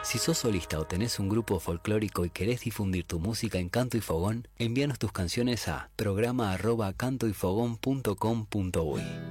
Si sos solista o tenés un grupo folclórico y querés difundir tu música en Canto y Fogón, envíanos tus canciones a programa@cantoyfogón.com.uy.